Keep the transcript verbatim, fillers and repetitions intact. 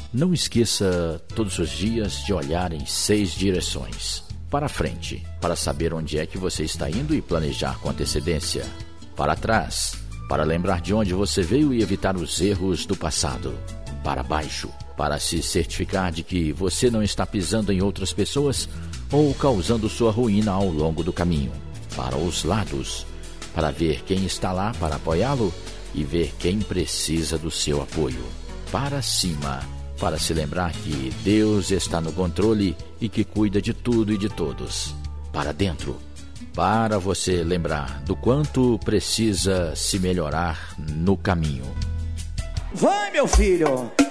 Não esqueça todos os dias de olhar em seis direções. Para frente, para saber onde é que você está indo e planejar com antecedência. Para trás, para lembrar de onde você veio e evitar os erros do passado. Para baixo, para se certificar de que você não está pisando em outras pessoas ou causando sua ruína ao longo do caminho. Para os lados, para ver quem está lá para apoiá-lo e ver quem precisa do seu apoio. Para cima, para se lembrar que Deus está no controle e que cuida de tudo e de todos. Para dentro, para você lembrar do quanto precisa se melhorar no caminho. Vai, meu filho!